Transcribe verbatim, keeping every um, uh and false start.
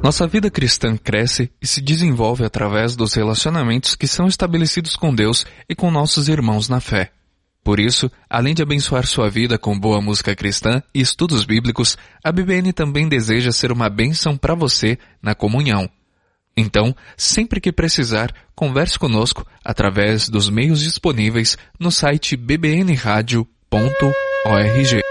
Nossa vida cristã cresce e se desenvolve através dos relacionamentos que são estabelecidos com Deus e com nossos irmãos na fé. Por isso, além de abençoar sua vida com boa música cristã e estudos bíblicos, a B B N também deseja ser uma bênção para você na comunhão. Então, sempre que precisar, converse conosco através dos meios disponíveis no site b b n radio ponto org.